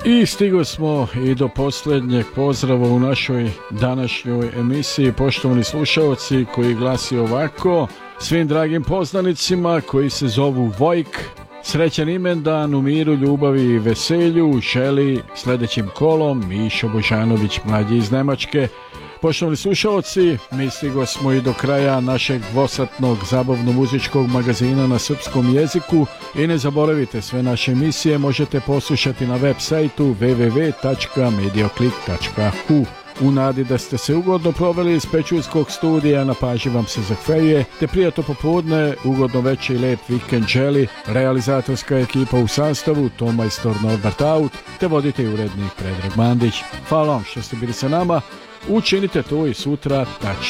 I stigli smo i do posljednjeg pozdrava u našoj današnjoj emisiji, poštovani slušalci, koji glasi ovako: svim dragim poznanicima koji se zovu Vojk, srećan imendan u miru, ljubavi i veselju želi sljedećim kolom Mišo Božanović, mlađi iz Nemačke. Poštovani slušalci, mi stigli smo i do kraja našeg dvosatnog zabavno-muzičkog magazina na srpskom jeziku i ne zaboravite, sve naše emisije možete poslušati na web sajtu www.medioklik.hu. U nadi da ste se ugodno proveli iz Pečurskog studija, na paži vam se zahveljuje, te prijatno popodne, ugodno večer i lep vikend želi realizatorska ekipa u sastavu Tomajstor Norbert Aut, te vodite i urednik Predrag Mandić. Hvala vam što ste bili sa nama. Učinite to i sutra tačno